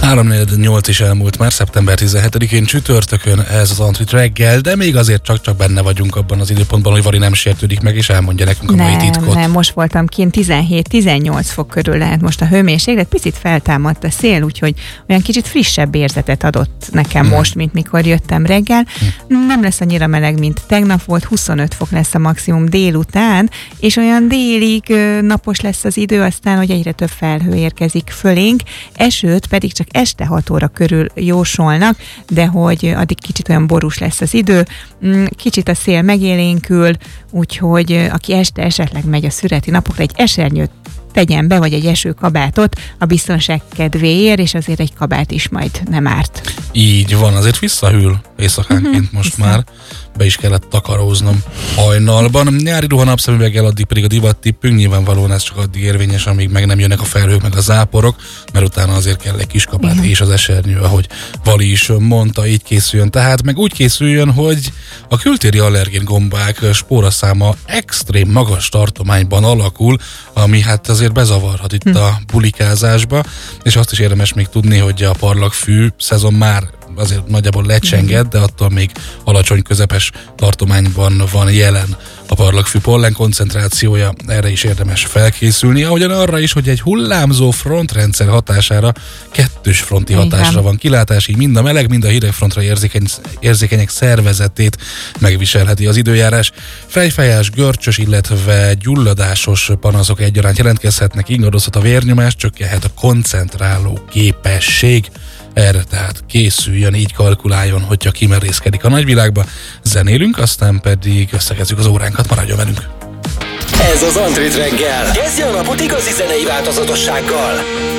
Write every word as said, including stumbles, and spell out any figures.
három nyolc is elmúlt már, szeptember tizenhetedikén csütörtökön ez az Antrit reggel, de még azért csak-csak benne vagyunk abban az időpontban, hogy Vari nem sértődik meg, és elmondja nekünk a nem, mai titkot. Nem, most voltam kint, tizenhét-tizennyolc fok körül lehet most a hőmérséklet, picit feltámadt a szél, úgyhogy olyan kicsit frissebb érzetet adott nekem hmm. most, mint mikor jöttem reggel. Hmm. Nem lesz annyira meleg, mint tegnap volt, huszonöt fok lesz a maximum délután, és olyan délig napos lesz az idő, aztán, hogy egyre több felhő érkezik fölénk, esőt pedig csak este hat óra körül jósolnak, de hogy addig kicsit olyan borús lesz az idő, kicsit a szél megélénkül, úgyhogy aki este esetleg megy a szüreti napokra, egy esernyőt tegyen be, vagy egy esőkabátot a biztonság kedvéért, és azért egy kabát is majd nem árt. Így van, azért visszahűl éjszakánként uh-huh, most vissza. Már. Be is kellett takaróznom hajnalban. Nyári ruha napszemüveggel, addig pedig a divat tippünk. Nyilvánvalóan ez csak addig érvényes, amíg meg nem jönnek a felhők, meg a záporok, mert utána azért kell egy kis kabát uh-huh. és az esernyő, ahogy Vali is mondta, így készüljön. Tehát meg úgy készüljön, hogy a kültéri allergén gombák spóraszáma extrém magas tartományban alakul, ami hát azért bezavarhat itt uh-huh. a bulikázásba, és azt is érdemes még tudni, hogy a parlagfű szezon már azért nagyjából lecsenged, de attól még alacsony közepes tartományban van jelen a parlagfű pollen koncentrációja, erre is érdemes felkészülni, ahogyan arra is, hogy egy hullámzó frontrendszer hatására kettős fronti hatásra van kilátás, így mind a meleg, mind a hideg frontra érzékeny, érzékenyek szervezetét megviselheti az időjárás. Fejfájás, görcsös, illetve gyulladásos panaszok egyaránt jelentkezhetnek, ingadozhat a vérnyomás, csökkenhet a koncentráló képesség. Erre tehát készüljön, így kalkuláljon, hogyha kimerészkedik a nagyvilágba. Zenélünk, aztán pedig összekezdjük az óránkat, maradjon velünk! Ez az Antrit reggel. Kezdje a napot igazi zenei változatossággal.